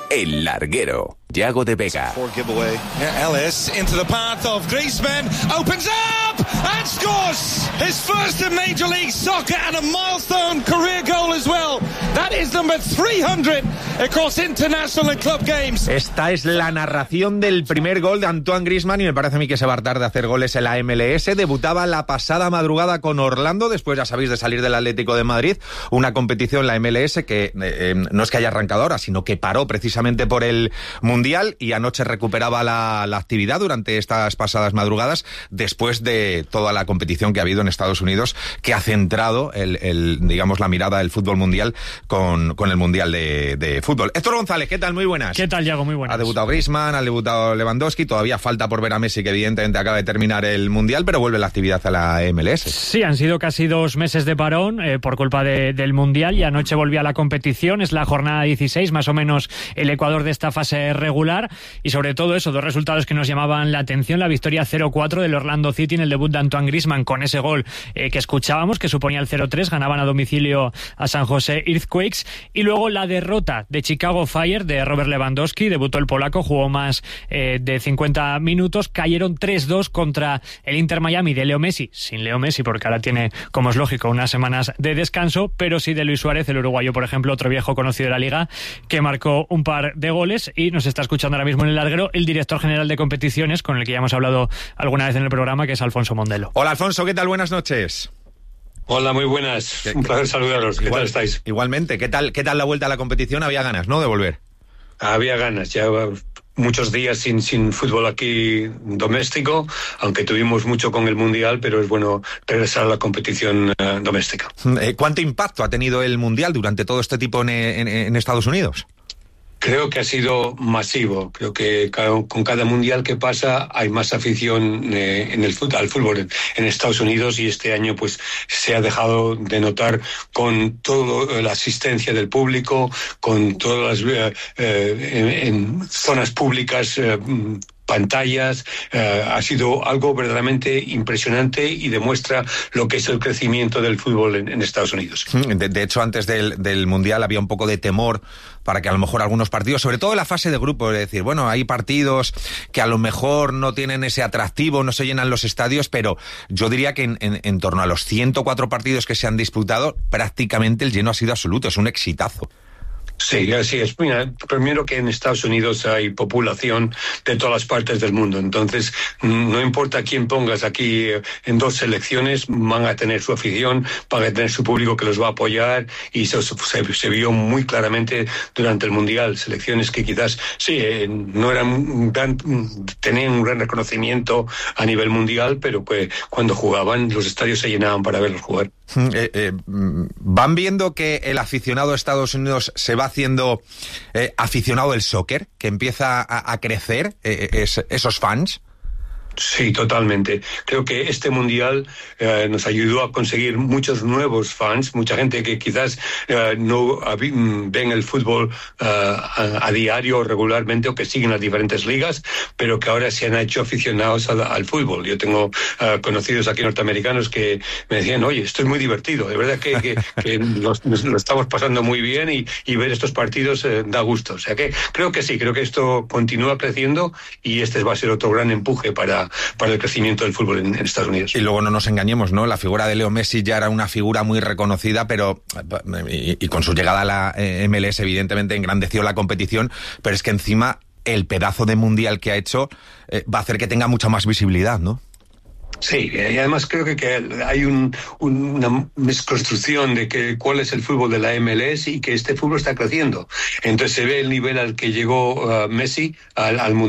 El Larguero, Yago de Vega. Ellis into the path of Griezmann, opens up and scores his first in Major League Soccer and a milestone career goal as well. That is number 300 across international and club games. Esta es la narración del primer gol de Antoine Griezmann y me parece a mí que se va a tardar de hacer goles en la MLS. Debutaba la pasada madrugada con Orlando, después ya sabéis de salir del Atlético de Madrid, una competición, la MLS, que no es que haya arrancado ahora, sino que paró precisamente por el Mundial y anoche recuperaba la actividad durante estas pasadas madrugadas después de toda la competición que ha habido en Estados Unidos, que ha centrado digamos la mirada del fútbol mundial con el Mundial de fútbol. Héctor González, ¿qué tal? Muy buenas. ¿Qué tal, Yago? Muy buenas. Ha debutado Griezmann, ha debutado Lewandowski, todavía falta por ver a Messi, que evidentemente acaba de terminar el Mundial, pero vuelve la actividad a la MLS. Sí, han sido casi 2 meses de parón por culpa del Mundial y anoche volvía a la competición. Es la jornada 16, más o menos el Ecuador de esta fase regular, y sobre todo eso, 2 resultados que nos llamaban la atención: la victoria 0-4 del Orlando City en el debut de Antoine Griezmann, con ese gol que escuchábamos, que suponía el 0-3, ganaban a domicilio a San José Earthquakes, y luego la derrota de Chicago Fire de Robert Lewandowski. Debutó el polaco, jugó más de 50 minutos, cayeron 3-2 contra el Inter Miami de Leo Messi, sin Leo Messi porque ahora tiene, como es lógico, unas semanas de descanso, pero sí de Luis Suárez, el uruguayo, por ejemplo, otro viejo conocido de la Liga, que marcó un par de goles. Y nos está escuchando ahora mismo en el larguero el director general de competiciones, con el que ya hemos hablado alguna vez en el programa, que es Alfonso Mondelo. Hola, Alfonso, ¿qué tal? Buenas noches. Hola, muy buenas. Un placer saludaros. ¿Qué tal estáis? Igualmente. ¿Qué tal la vuelta a la competición? Había ganas, ¿no?, de volver. Había ganas, ya muchos días sin fútbol aquí doméstico, aunque tuvimos mucho con el Mundial, pero es bueno regresar a la competición doméstica. ¿Cuánto impacto ha tenido el Mundial durante todo este tiempo en Estados Unidos? Creo que ha sido masivo. Creo que con cada mundial que pasa hay más afición al fútbol en Estados Unidos, y este año pues se ha dejado de notar con toda la asistencia del público, con todas las en zonas públicas, pantallas. Ha sido algo verdaderamente impresionante y demuestra lo que es el crecimiento del fútbol en Estados Unidos. De hecho, antes del Mundial había un poco de temor para que a lo mejor algunos partidos, sobre todo en la fase de grupos, es decir, bueno, hay partidos que a lo mejor no tienen ese atractivo, no se llenan los estadios, pero yo diría que en torno a los 104 partidos que se han disputado, prácticamente el lleno ha sido absoluto, es un exitazo. Sí, así es. Mira, primero que en Estados Unidos hay población de todas las partes del mundo, entonces no importa quién pongas aquí en 2 selecciones, van a tener su afición, van a tener su público que los va a apoyar, y eso se vio muy claramente durante el Mundial. Selecciones que quizás no eran tenían un gran reconocimiento a nivel mundial, pero que cuando jugaban los estadios se llenaban para verlos jugar. ¿Van viendo que el aficionado de Estados Unidos se va haciendo aficionado del soccer, que empieza a crecer esos fans? Sí, totalmente. Creo que este Mundial nos ayudó a conseguir muchos nuevos fans, mucha gente que quizás no ven el fútbol a diario, regularmente, o que siguen las diferentes ligas, pero que ahora se han hecho aficionados al fútbol. Yo tengo conocidos aquí norteamericanos que me decían, oye, esto es muy divertido, de verdad que lo estamos pasando muy bien, y ver estos partidos da gusto. O sea que creo que sí, creo que esto continúa creciendo, y este va a ser otro gran empuje para el crecimiento del fútbol en Estados Unidos. Y luego no nos engañemos, ¿no? La figura de Leo Messi ya era una figura muy reconocida, pero y con su llegada a la MLS evidentemente engrandeció la competición, pero es que encima el pedazo de mundial que ha hecho va a hacer que tenga mucha más visibilidad, ¿no? Sí, y además creo que hay una desconstrucción de cuál es el fútbol de la MLS, y que este fútbol está creciendo. Entonces se ve el nivel al que llegó Messi al Mundial.